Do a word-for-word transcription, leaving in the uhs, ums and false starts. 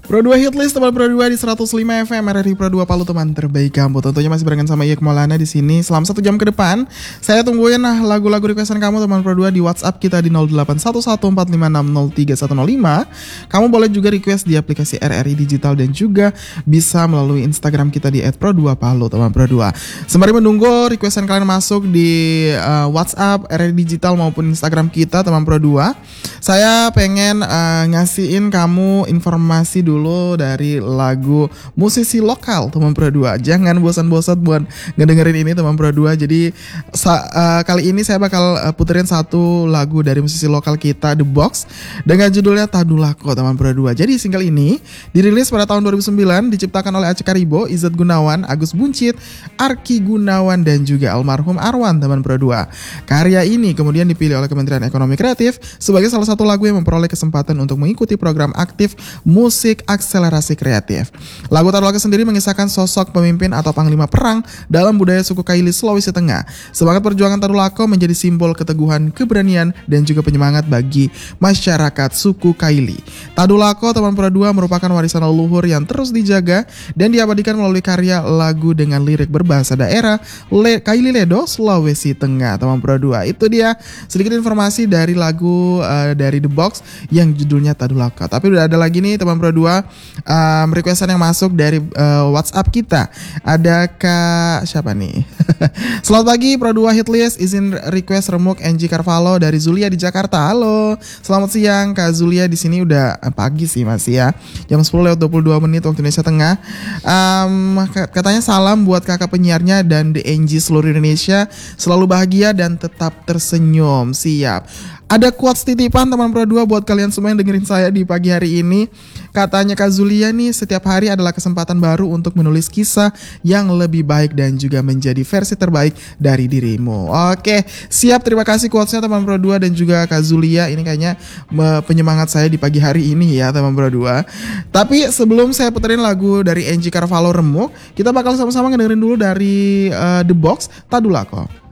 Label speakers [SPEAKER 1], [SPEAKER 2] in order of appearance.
[SPEAKER 1] Pro dua Hitlist teman Pro dua di seratus lima F M R R I Pro dua Palu, teman terbaik kamu. Tentunya masih barengan sama Iek Maulana di sini selama satu jam ke depan. Saya tungguin nah lagu-lagu requestan kamu teman Pro dua di WhatsApp kita di nol delapan satu satu empat lima enam nol tiga satu nol lima. Kamu boleh juga request di aplikasi R R I Digital dan juga bisa melalui Instagram kita di et pro dua palu teman Pro dua. Sembari menunggu requestan kalian masuk di uh, WhatsApp R R I Digital maupun Instagram kita teman Pro dua, saya pengen uh, ngasihin kamu informasi dulu dari lagu musisi lokal teman Pro dua. Jangan bosan-bosan buat ngedengerin ini teman Pro dua. Jadi sa- uh, kali ini saya bakal uh, puterin satu lagu dari musisi lokal kita The Box dengan judulnya Tadulako teman Pro dua. Jadi single ini dirilis pada tahun dua ribu sembilan, diciptakan oleh Aceh Karibo, Izzat Gunawan, Agus Buncit, Arki Gunawan dan juga almarhum Arwan teman Pro dua. Karya ini kemudian dipilih oleh Kementerian Ekonomi Kreatif sebagai salah satu lagu yang memperoleh kesempatan untuk mengikuti program aktif musik akselerasi kreatif. Lagu Tadulako sendiri mengisahkan sosok pemimpin atau panglima perang dalam budaya suku Kaili Sulawesi Tengah. Semangat perjuangan Tadulako menjadi simbol keteguhan, keberanian dan juga penyemangat bagi masyarakat suku Kaili. Tadulako teman Pro dua merupakan warisan leluhur yang terus dijaga dan diabadikan melalui karya lagu dengan lirik berbahasa daerah Le- Kaili Ledo, Sulawesi Tengah teman Pro dua. Itu dia sedikit informasi dari lagu uh, dari The Box yang judulnya Tadulako. Tapi udah ada lagi nih teman Pro dua um, requestan yang masuk dari uh, WhatsApp kita. Ada Kak siapa nih? Selamat pagi Pro dua Hitlist, izin request remuk N G Carvalho dari Zulia di Jakarta. Halo, selamat siang Kak Zulia, di sini udah uh, pagi sih masih ya. Jam sepuluh lewat dua puluh dua menit waktu Indonesia Tengah. Um, katanya salam buat kakak penyiarnya dan The N G seluruh Indonesia, selalu bahagia dan tetap tersenyum. Siap. Ada quotes titipan teman Pro dua buat kalian semua yang dengerin saya di pagi hari ini. Katanya Kak Zulia nih, setiap hari adalah kesempatan baru untuk menulis kisah yang lebih baik dan juga menjadi versi terbaik dari dirimu. Oke, siap, terima kasih quotesnya teman Pro dua dan juga Kak Zulia. Ini kayaknya penyemangat saya di pagi hari ini ya teman Pro dua. Tapi sebelum saya puterin lagu dari N G Carvalho Remuk, kita bakal sama-sama ngedengerin dulu dari uh, The Box, Tadulako.